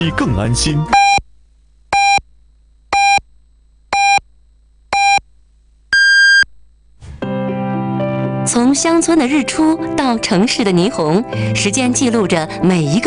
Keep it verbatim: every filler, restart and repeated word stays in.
你更安心。 从乡村的日出到城市的霓虹，时间记录着每一个